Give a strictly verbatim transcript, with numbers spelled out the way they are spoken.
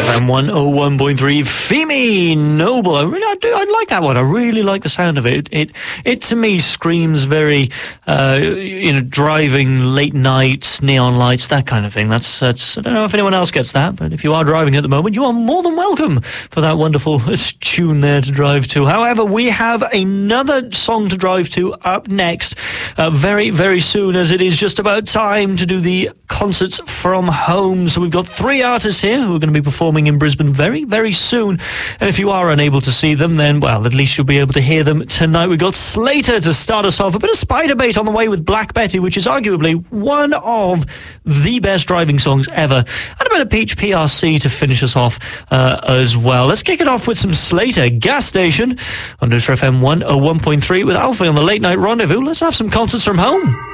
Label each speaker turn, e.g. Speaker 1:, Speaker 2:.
Speaker 1: M one oh one point three, Femi Noble. I really, I do, I like that one. I really like the sound of it. It, it to me screams very, uh, you know, driving late nights, neon lights, that kind of thing. That's, that's. I don't know if anyone else gets that, but if you are driving at the moment, you are more than welcome for that wonderful tune there to drive to. However, we have another song to drive to up next, uh, very, very soon, as it is just about time to do the concerts from home. So we've got three artists here who are going to be performing in Brisbane very, very soon. And if you are unable to see them, then, well, at least you'll be able to hear them tonight. We've got Slater to start us off. A bit of Spiderbait on the way with Black Betty, which is arguably one of the best driving songs ever. And a bit of Peach P R C to finish us off uh, as well. Let's kick it off with some Slater. Gas Station on News F M one oh one point three with Alfie on the Late Night Rendezvous. Let's have some concerts from home.